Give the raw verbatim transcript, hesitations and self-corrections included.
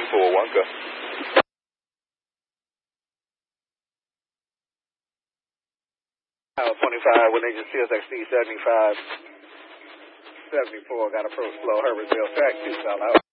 four one, go. twenty-five, with agent C S X D seventy-five seventy-four, got approach slow, Herbertsville, track two, south out.